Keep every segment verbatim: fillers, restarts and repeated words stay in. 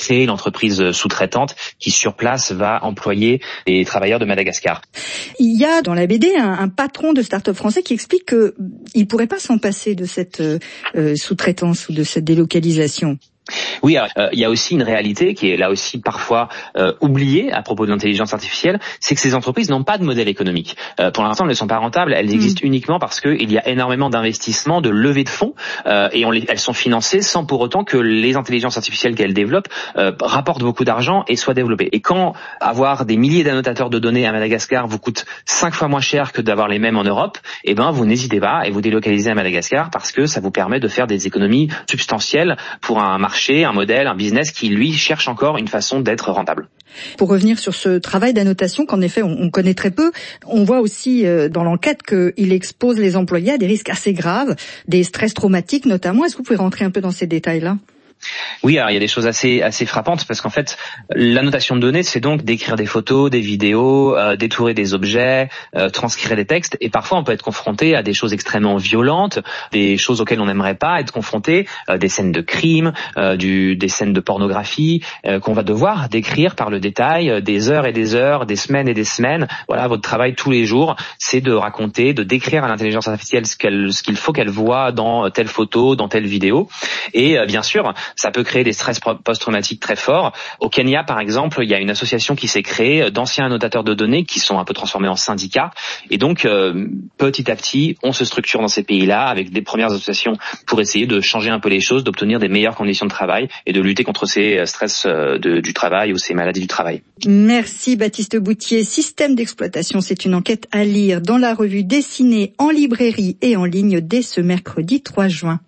c'est l'entreprise sous-traitante qui sur place va employer les travailleurs de Madagascar. Il y a dans la B D un, un patron de start-up français qui explique qu'il ne pourrait pas s'en passer de cette euh, sous-traitance ou de cette délocalisation. Oui, alors, euh, il y a aussi une réalité qui est là aussi parfois euh, oubliée à propos de l'intelligence artificielle, c'est que ces entreprises n'ont pas de modèle économique. Euh, pour l'instant, elles ne sont pas rentables, elles existent mmh. uniquement parce qu'il y a énormément d'investissements, de levées de fonds, euh, et on les, elles sont financées sans pour autant que les intelligences artificielles qu'elles développent euh, rapportent beaucoup d'argent et soient développées. Et quand avoir des milliers d'annotateurs de données à Madagascar vous coûte cinq fois moins cher que d'avoir les mêmes en Europe, eh ben vous n'hésitez pas et vous délocalisez à Madagascar parce que ça vous permet de faire des économies substantielles pour un marché, un modèle, un business qui, lui, cherche encore une façon d'être rentable. Pour revenir sur ce travail d'annotation qu'en effet on, on connaît très peu, on voit aussi euh, dans l'enquête qu'il expose les employés à des risques assez graves, des stress traumatiques notamment. Est-ce que vous pouvez rentrer un peu dans ces détails-là ? Oui, alors il y a des choses assez assez frappantes parce qu'en fait, l'annotation de données, c'est donc d'écrire des photos, des vidéos, euh, détourer des objets, euh, transcrire des textes, et parfois on peut être confronté à des choses extrêmement violentes, des choses auxquelles on n'aimerait pas être confronté, euh, des scènes de crime, euh, du, des scènes de pornographie euh, qu'on va devoir décrire par le détail, euh, des heures et des heures, des semaines et des semaines. Voilà, votre travail tous les jours, c'est de raconter, de décrire à l'intelligence artificielle ce qu'elle, ce qu'il faut qu'elle voit dans telle photo, dans telle vidéo, et euh, bien sûr, ça peut créer des stress post-traumatiques très forts. Au Kenya, par exemple, il y a une association qui s'est créée d'anciens annotateurs de données qui sont un peu transformés en syndicats. Et donc, euh, petit à petit, on se structure dans ces pays-là avec des premières associations pour essayer de changer un peu les choses, d'obtenir des meilleures conditions de travail et de lutter contre ces stress euh, de, du travail ou ces maladies du travail. Merci Baptiste Boutier. Système d'exploitation, c'est une enquête à lire dans la revue Dessinée en librairie et en ligne dès ce mercredi trois juin.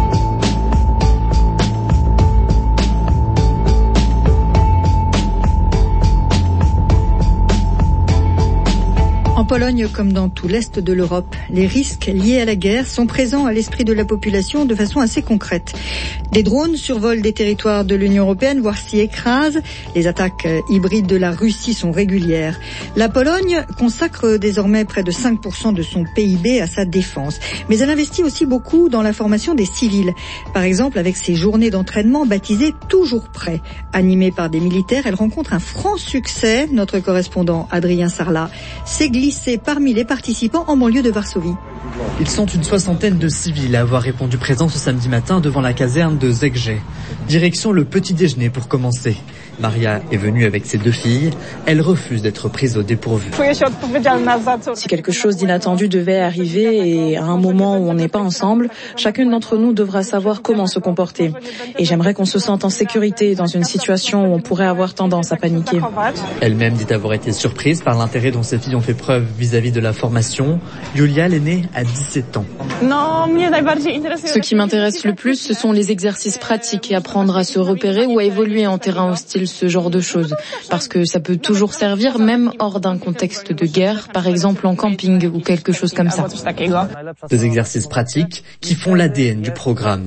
En Pologne, comme dans tout l'Est de l'Europe, les risques liés à la guerre sont présents à l'esprit de la population de façon assez concrète. Des drones survolent des territoires de l'Union européenne, voire s'y écrasent. Les attaques hybrides de la Russie sont régulières. La Pologne consacre désormais près de cinq pour cent de son P I B à sa défense. Mais elle investit aussi beaucoup dans la formation des civils. Par exemple, avec ses journées d'entraînement baptisées « Toujours prêts ». Animées par des militaires, elle rencontre un franc succès. Notre correspondant Adrien Sarlat s'est glissé parmi les participants en banlieue de Varsovie. Ils sont une soixantaine de civils à avoir répondu présent ce samedi matin devant la caserne de Zegje. Direction le petit déjeuner pour commencer. Maria est venue avec ses deux filles. Elle refuse d'être prise au dépourvu. Si quelque chose d'inattendu devait arriver et à un moment où on n'est pas ensemble, chacune d'entre nous devra savoir comment se comporter. Et j'aimerais qu'on se sente en sécurité dans une situation où on pourrait avoir tendance à paniquer. Elle-même dit avoir été surprise par l'intérêt dont ses filles ont fait preuve vis-à-vis de la formation. Yulia, l'aînée, a dix-sept ans. Ce qui m'intéresse le plus, ce sont les exercices pratiques et apprendre à se repérer ou à évoluer en terrain hostile, ce genre de choses. Parce que ça peut toujours servir, même hors d'un contexte de guerre, par exemple en camping ou quelque chose comme ça. Des exercices pratiques qui font l'A D N du programme.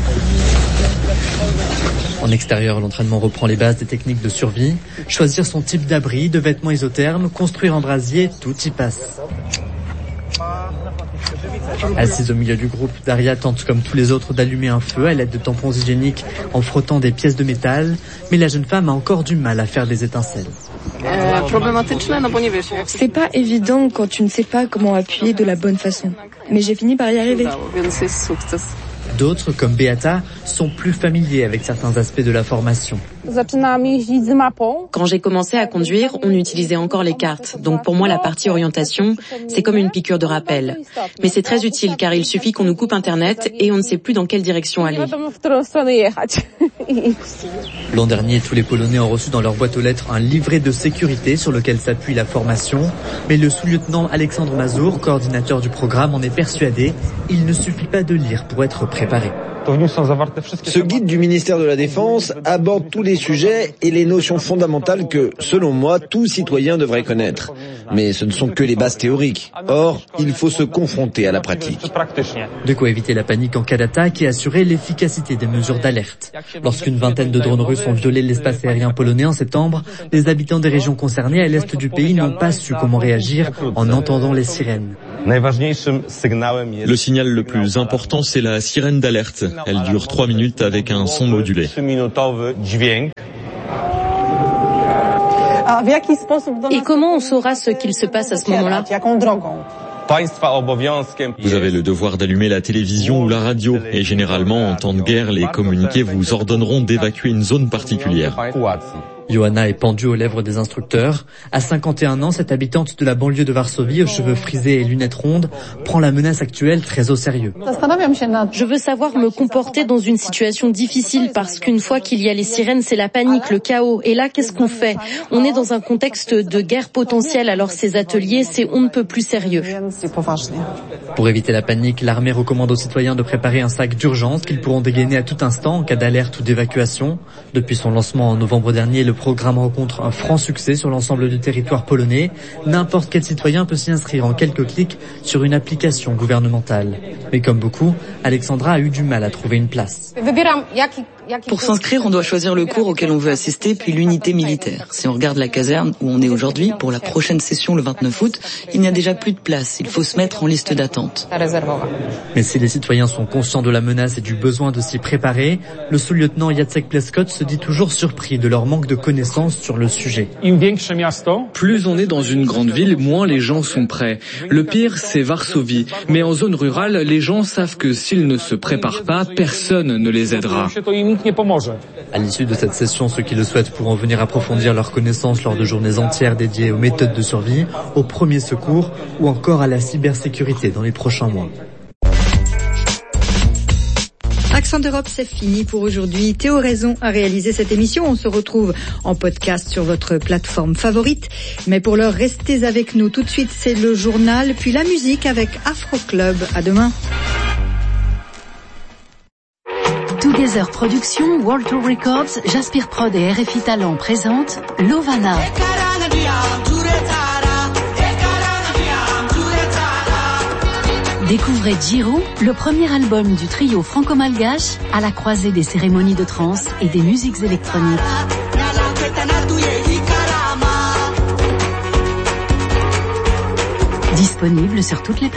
En extérieur, l'entraînement reprend les bases des techniques de survie. Choisir son type d'abri, de vêtements isothermes, construire un brasier, tout y passe. Assise au milieu du groupe, Daria tente comme tous les autres d'allumer un feu à l'aide de tampons hygiéniques en frottant des pièces de métal, mais la jeune femme a encore du mal à faire des étincelles. C'est pas évident quand tu ne sais pas comment appuyer de la bonne façon, mais j'ai fini par y arriver. D'autres, comme Beata, sont plus familiers avec certains aspects de la formation. Quand j'ai commencé à conduire, on utilisait encore les cartes. Donc pour moi, la partie orientation, c'est comme une piqûre de rappel. Mais c'est très utile car il suffit qu'on nous coupe Internet et on ne sait plus dans quelle direction aller. L'an dernier, tous les Polonais ont reçu dans leur boîte aux lettres un livret de sécurité sur lequel s'appuie la formation. Mais le sous-lieutenant Alexandre Mazur, coordinateur du programme, en est persuadé. Il ne suffit pas de lire pour être préparé. Ce guide du ministère de la Défense aborde tous les sujets et les notions fondamentales que, selon moi, tout citoyen devrait connaître. Mais ce ne sont que les bases théoriques. Or, il faut se confronter à la pratique. De quoi éviter la panique en cas d'attaque et assurer l'efficacité des mesures d'alerte. Lorsqu'une vingtaine de drones russes ont violé l'espace aérien polonais en septembre, les habitants des régions concernées à l'est du pays n'ont pas su comment réagir en entendant les sirènes. Le signal le plus important, c'est la sirène d'alerte. Elle dure trois minutes avec un son modulé. Et comment on saura ce qu'il se passe à ce moment-là? Vous avez le devoir d'allumer la télévision ou la radio et généralement, en temps de guerre, les communiqués vous ordonneront d'évacuer une zone particulière. Johanna est pendue aux lèvres des instructeurs. À cinquante et un ans, cette habitante de la banlieue de Varsovie, aux cheveux frisés et lunettes rondes, prend la menace actuelle très au sérieux. Je veux savoir me comporter dans une situation difficile parce qu'une fois qu'il y a les sirènes, c'est la panique, le chaos. Et là, qu'est-ce qu'on fait? On est dans un contexte de guerre potentielle, alors ces ateliers, c'est on ne peut plus sérieux. Pour éviter la panique, l'armée recommande aux citoyens de préparer un sac d'urgence qu'ils pourront dégainer à tout instant en cas d'alerte ou d'évacuation. Depuis son lancement en novembre dernier, le programme rencontre un franc succès sur l'ensemble du territoire polonais. N'importe quel citoyen peut s'y inscrire en quelques clics sur une application gouvernementale. Mais comme beaucoup, Alexandra a eu du mal à trouver une place. Pour s'inscrire, on doit choisir le cours auquel on veut assister, puis l'unité militaire. Si on regarde la caserne où on est aujourd'hui, pour la prochaine session le vingt-neuf août, il n'y a déjà plus de place. Il faut se mettre en liste d'attente. Mais si les citoyens sont conscients de la menace et du besoin de s'y préparer, le sous-lieutenant Jacek Pleskot se dit toujours surpris de leur manque de connaissances sur le sujet. Plus on est dans une grande ville, moins les gens sont prêts. Le pire, c'est Varsovie. Mais en zone rurale, les gens savent que s'ils ne se préparent pas, personne ne les aidera. À l'issue de cette session, ceux qui le souhaitent pourront venir approfondir leurs connaissances lors de journées entières dédiées aux méthodes de survie, aux premiers secours ou encore à la cybersécurité dans les prochains mois. Accent d'Europe, c'est fini pour aujourd'hui. Théo Raison a réalisé cette émission. On se retrouve en podcast sur votre plateforme favorite. Mais pour l'heure, restez avec nous. Tout de suite, c'est le journal, puis la musique avec Afro Club. À demain. Together Productions, World Tour Records, Jaspir Prod et R F I Talent présentent Lovana. Découvrez Giro, le premier album du trio franco-malgache à la croisée des cérémonies de trance et des musiques électroniques. Disponible sur toutes les plateformes.